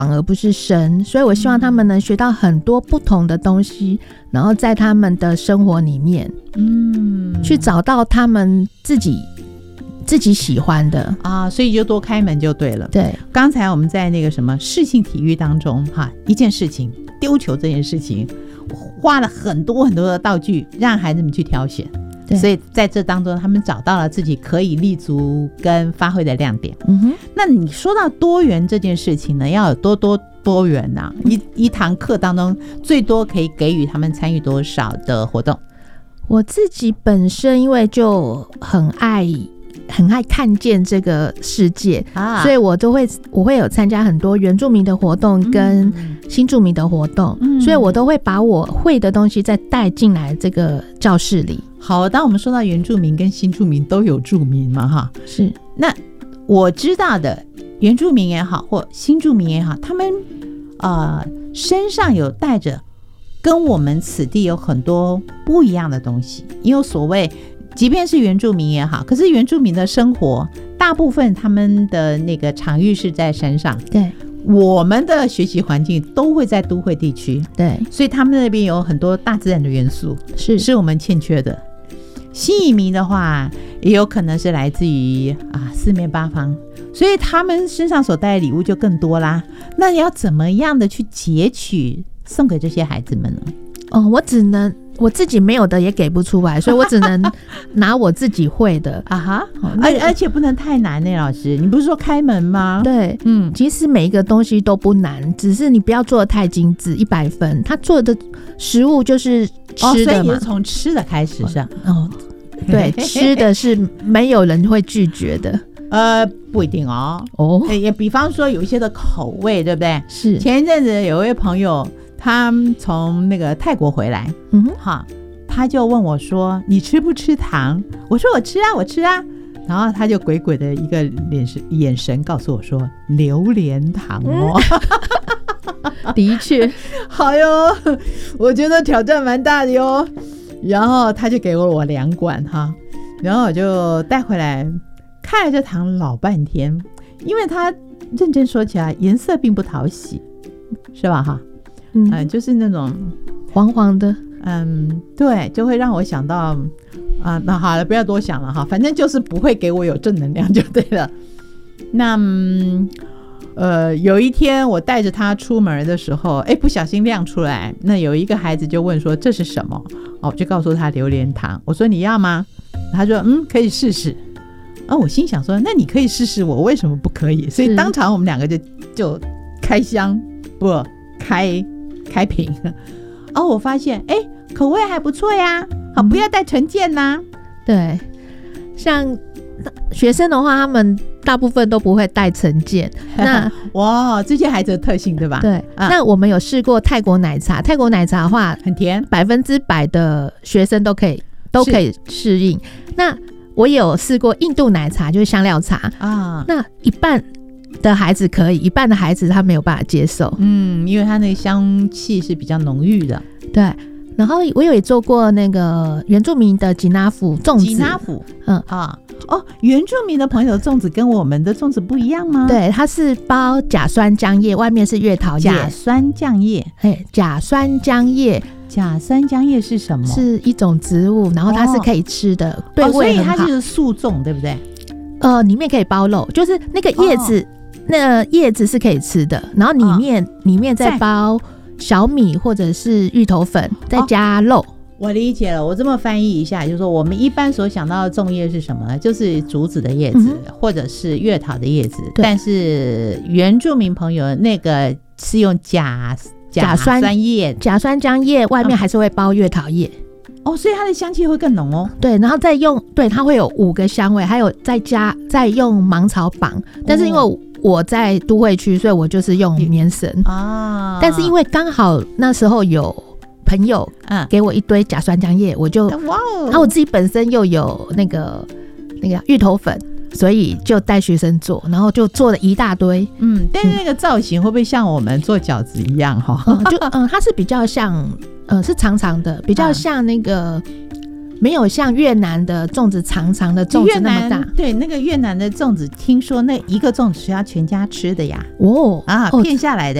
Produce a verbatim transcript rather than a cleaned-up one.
而不是生，所以我希望他们能学到很多不同的东西，然后在他们的生活里面，嗯，去找到他们自己自己喜欢的啊，所以就多开门就对了。 对， 刚才我们在那个什么适性体育当中哈，一件事情丢球这件事情，花了很多很多的道具让孩子们去挑选。所以在这当中他们找到了自己可以立足跟发挥的亮点。嗯哼，那你说到多元这件事情呢，要有多多多元啊，一一堂课当中最多可以给予他们参与多少的活动？ 我自己本身因为就很爱很爱看见这个世界、啊、所以我都会我会有参加很多原住民的活动跟新住民的活动、嗯、所以我都会把我会的东西再带进来这个教室里。 好，当我们说到原住民跟新住民都有住民嘛哈， 是， 那我知道的原住民也好或新住民也好，他们呃身上有带着跟我们此地有很多不一样的东西，因为所谓即便是原住民也好，可是原住民的生活大部分他们的那个场域是在山上， 对， 我们的学习环境都会在都会地区， 对， 所以他们那边有很多大自然的元素， 是是我们欠缺的。新移民的话也有可能是来自于啊四面八方，所以他们身上所带的礼物就更多啦。那你要怎么样的去截取送给这些孩子们呢？ 哦，我只能我自己没有的也给不出来，所以我只能拿我自己会的啊哈、哦，而而且不能太难呢，老师，你不是说开门吗？ 对，嗯，其实每一个东西都不难，只是你不要做的太精致，一百分。他做的食物就是吃的嘛，哦、 所以你是从吃的开始是吧？ 哦，对，吃的是没有人会拒绝的。 呃，不一定哦。哦，也比方说有一些的口味，对不对？ 是。前一阵子有一位朋友，他从那个泰国回来，嗯哼，哈，他就问我说：“你吃不吃糖？”我说：“我吃啊，我吃啊。”然后他就鬼鬼的一个眼神眼神告诉我说：“榴莲糖哦。 嗯”的确， 好哟，我觉得挑战蛮大的哟。然后他就给了我两管哈，然后我就带回来看了这糖老半天，因为它认真说起来颜色并不讨喜，是吧哈？嗯、呃，就是那种黄黄的， 嗯，对，就会让我想到啊、呃，那好了，不要多想了哈，反正就是不会给我有正能量就对了。那、嗯、呃，有一天我带着他出门的时候，哎，不小心亮出来，那有一个孩子就问说这是什么？哦，我就告诉他榴莲糖，我说你要吗？他说嗯，可以试试。啊，我心想说，那你可以试试，我为什么不可以？所以当场我们两个就就开箱不开开瓶。哦，我发现哎，口味还不错呀，好，不要带成见呐、啊。 对，像学生的话，他们大部分都不会带成见。那哇，这些孩子的特性对吧？ 对、啊。那我们有试过泰国奶茶，泰国奶茶的话很甜， 百分之百的学生都可以都可以适应。那我也有试过印度奶茶，就是香料茶啊，那一半的孩子可以，一半的孩子他没有办法接受。 嗯，因为它那个香气是比较浓郁的。 对。然后我有也做过那个原住民的吉拿福粽子。 吉拿福，嗯啊，哦，原住民的朋友的粽子跟我们的粽子不一样吗？ 对，它是包甲酸浆叶，外面是月桃叶。 甲酸浆叶， 嘿，甲酸浆叶， 甲酸浆叶是什么？ 是一种植物，然后它是可以吃的，哦、对胃很好。 哦、所以它就是素粽，对不对？ 呃，里面可以包肉，就是那个叶子，哦、那个叶子是可以吃的，然后里面、哦、里面再包小米或者是芋头粉，再加肉。哦， 我理解了，我这么翻译一下，就是说我们一般所想到的粽叶是什么呢？就是竹子的叶子、嗯、或者是月桃的叶子，但是原住民朋友那个是用甲甲酸叶， 甲酸浆叶外面还是会包月桃叶、 嗯、哦，所以它的香气会更浓哦。 对，然后再用，对，它会有五个香味，还有再加再用芒草绑，但是因为我在都会区，所以我就是用棉绳啊。但是因为刚好那时候有朋友给我一堆甲酸浆叶，我就哇哦，然后我自己本身又有那个那个芋头粉，所以就带学生做，然后就做了一大堆。 嗯，但是那个造型会不会像我们做饺子一样哈、 嗯？就嗯，它是比较像，呃，是长长的，比较像那个没有像越南的粽子长长的粽子那么大。 对，那个越南的粽子，听说那一个粽子是要全家吃的呀。 哦啊， 哦片下来的。